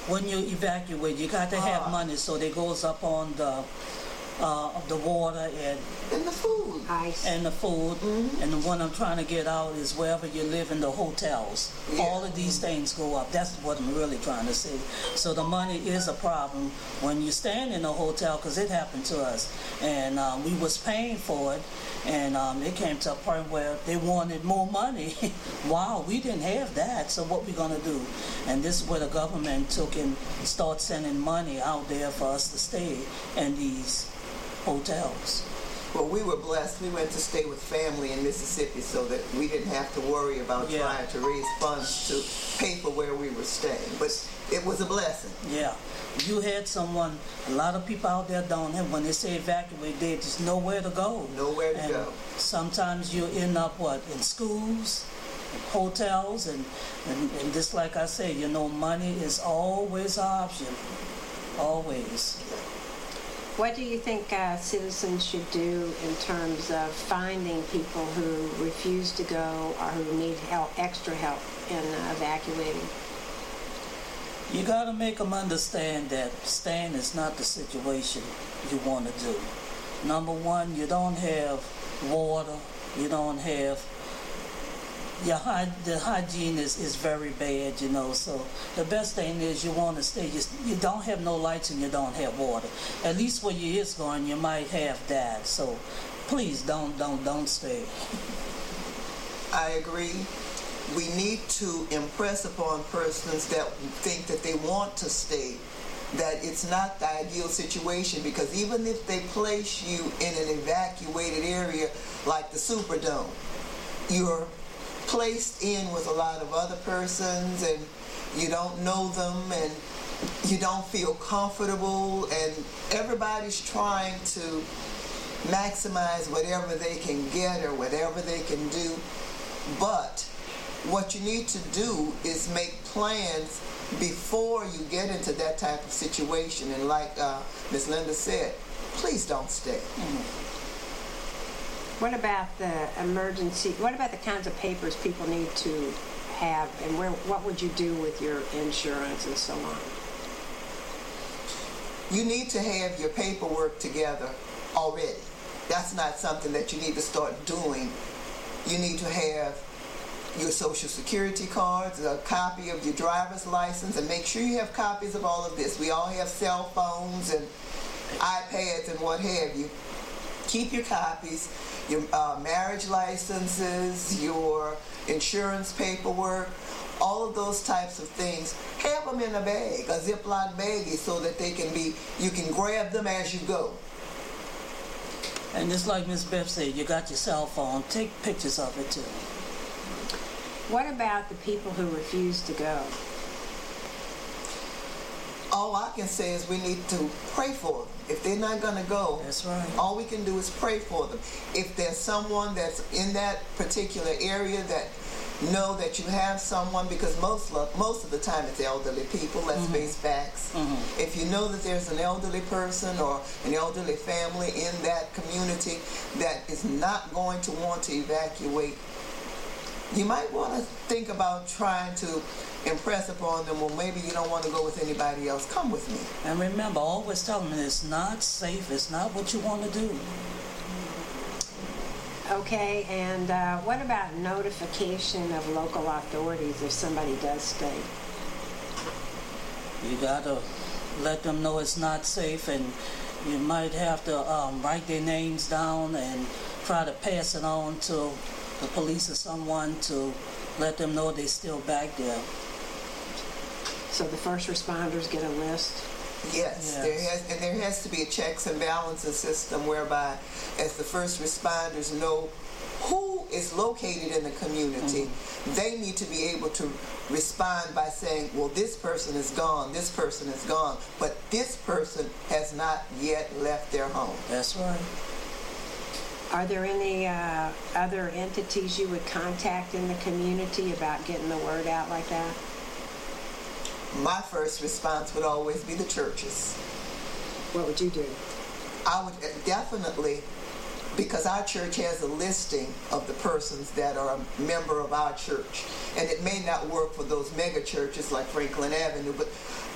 when you evacuate, you got to have money, so it goes up on the water and the food, ice, and the food. And the one I'm trying to get out is wherever you live in the hotels. All of these things go up. That's what I'm really trying to say. So the money is a problem when you're staying in a hotel, because it happened to us, and we was paying for it, and it came to a point where they wanted more money. Wow, we didn't have that, so what we gonna do? And this is where the government took and started sending money out there for us to stay in these hotels. Well, we were blessed. We went to stay with family in Mississippi so that we didn't have to worry about trying to raise funds to pay for where we were staying. But it was a blessing. Yeah. You had someone, a lot of people out there don't have, when they say evacuate, there's just nowhere to go. Nowhere to go. Sometimes you end up, in schools, hotels, and just like I say, money is always an option. Always. What do you think citizens should do in terms of finding people who refuse to go or who need extra help in evacuating? You got to make them understand that staying is not the situation you want to do. Number one, you don't have water, you don't have the hygiene is very bad, so the best thing is you want to stay. You don't have no lights and you don't have water. At least where you is going, you might have that. So please don't stay. I agree. We need to impress upon persons that think that they want to stay that it's not the ideal situation, because even if they place you in an evacuated area like the Superdome, you're placed in with a lot of other persons and you don't know them and you don't feel comfortable, and everybody's trying to maximize whatever they can get or whatever they can do. But what you need to do is make plans before you get into that type of situation. And like Ms. Linda said, please don't stay. What about the kinds of papers people need to have, and what would you do with your insurance and so on? You need to have your paperwork together already. That's not something that you need to start doing. You need to have your Social Security cards, a copy of your driver's license, and make sure you have copies of all of this. We all have cell phones and iPads and what have you. Keep your copies, your marriage licenses, your insurance paperwork, all of those types of things. Have them in a bag, a Ziploc baggie, so that you can grab them as you go. And just like Ms. Beth said, you got your cell phone, take pictures of it too. What about the people who refuse to go? All I can say is we need to pray for them. If they're not going to go, that's right. All we can do is pray for them. If there's someone that's in that particular area that know that you have someone, because most of the time it's elderly people, let's face facts. If you know that there's an elderly person or an elderly family in that community that is not going to want to evacuate, you might want to think about trying to impress upon them, well, maybe you don't want to go with anybody else. Come with me. And remember, always tell them it's not safe. It's not what you want to do. Okay, and what about notification of local authorities if somebody does stay? You got to let them know it's not safe, and you might have to write their names down and try to pass it on to the police or someone to let them know they're still back there. So the first responders get a list? Yes. There has to be a checks and balances system whereby, as the first responders know who is located in the community, they need to be able to respond by saying, well, this person is gone, but this person has not yet left their home. That's right. Are there any other entities you would contact in the community about getting the word out like that? My first response would always be the churches. What would you do? I would definitely, because our church has a listing of the persons that are a member of our church, and it may not work for those mega churches like Franklin Avenue, but